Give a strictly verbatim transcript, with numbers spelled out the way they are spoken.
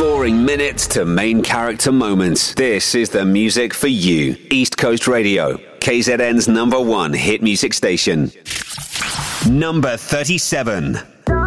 boring minutes to main character moments. This is the music for you. East Coast Radio, K Z N's number one hit music station. Number thirty-seven.